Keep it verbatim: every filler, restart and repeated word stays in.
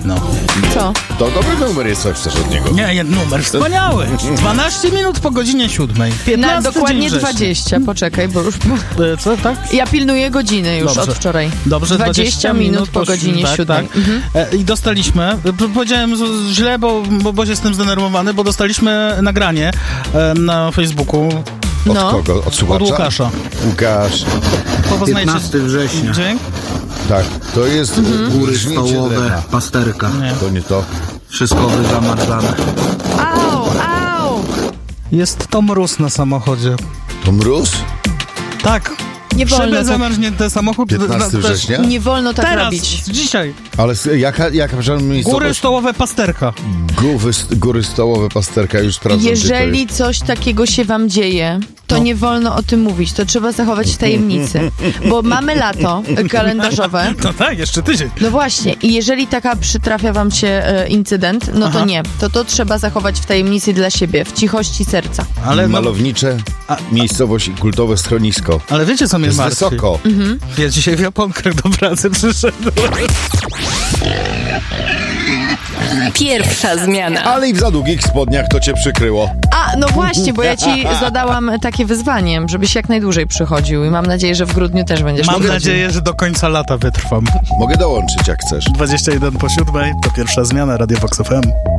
no. Co? To dobry numer jest, coś chcesz od niego. Nie, jeden numer wspaniały. dwanaście minut po godzinie siódmej. Na dokładnie dzień dwadzieścia, poczekaj, bo już... E, Co, tak? Ja pilnuję godziny już Dobrze. od wczoraj. Dobrze, dwadzieścia minut po godzinie tak, siódmej. tak. Mhm. E, I dostaliśmy, p- powiedziałem z- źle, bo, bo, bo jestem zdenerwowany, bo dostaliśmy nagranie e, na Facebooku Od No. kogo? Od od słuchacza? Łukasza. Łukasz. Poznajcie- piętnastego września. Dźwięk? Tak, to jest Mhm. Góry lżnięcie stołowe, drewna. pasterka. Nie. To nie to. Wszystko wygamarzane. Au, au! Jest to mróz na samochodzie. To mróz? Tak. Nie wolno Szybę tak, zamarznięty samochód. piętnastego na- też- września? nie wolno tak Teraz, robić. dzisiaj. Ale s- jaka, jaka przepraszam, Góry miejscowość? stołowe, pasterka. Góry, góry stołowe, pasterka, już sprawdzam. Jeżeli coś takiego się wam dzieje, to No. nie wolno o tym mówić. To trzeba zachować w tajemnicy. Bo mamy lato kalendarzowe. No tak, jeszcze tydzień. No właśnie. I jeżeli taka przytrafia wam się e, incydent, no Aha. to nie. To to trzeba zachować w tajemnicy dla siebie, w cichości serca. Ale, no, Malownicze, A- miejscowość i kultowe schronisko. ale wiecie, co mnie Jest martwi? wysoko. Ja dzisiaj w japonkach do pracy przyszedłem. Pierwsza zmiana. Ale i w za długich spodniach to cię przykryło. A, no właśnie, bo ja ci zadałam takie wyzwanie, żebyś jak najdłużej przychodził i mam nadzieję, że w grudniu też będziesz Mam przychodził. nadzieję, że do końca lata wytrwam. Mogę dołączyć jak chcesz. dwadzieścia jeden po siódmej to pierwsza zmiana Radio Vox F M.